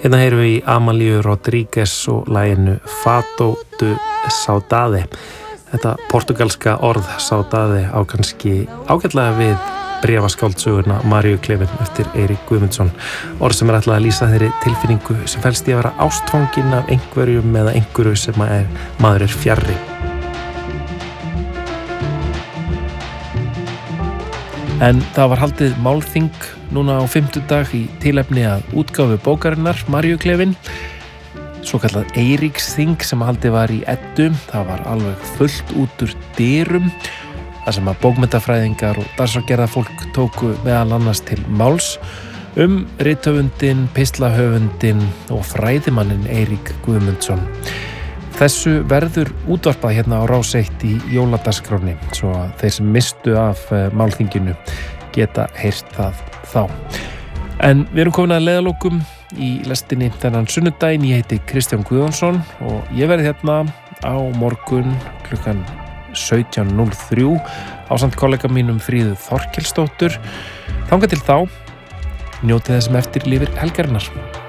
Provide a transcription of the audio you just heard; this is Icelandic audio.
Hérna heyrum við í Amalíu Rodríguez og laginu Fado de Saudade. Þetta portugalska orð Saudade á kannski ágætlega við bréfaskáldsöguna Maríu Klefin eftir Eirík Guðmundsson. Orð sem ætlað að lýsa þeirri tilfinningu sem felst í að vera ástfangin af einhverjum eða einhverju sem maður fjarri. En það var haldið málþing núna á 5. í tilefni að útgáfu bókarinnar Maríu Klefin, svokallað Eiríksþing sem haldið var í Eddu. Það var alveg fullt út úr dyrum, þar sem að bókmenntafræðingar og dagskrárgerðarfólk tóku meðal annars til máls rithöfundinn, pislahöfundinn og fræðimanninn Eirík Guðmundsson. Þessu verður útvarpað hérna á Rás 1 í jóladagskránni, svo að þeir sem mistu af málþinginu geta heyrt það þá. En við erum komin að leiðalokum í lestinni þennan sunnudaginn. Ég heiti Kristján Guðjónsson og ég verði hérna á morgun klukkan 17:03 ásamt kollega mínum Fríðu Þorkelsdóttur. Þangað til þá, njótið þess sem eftir lifir helgarinnar.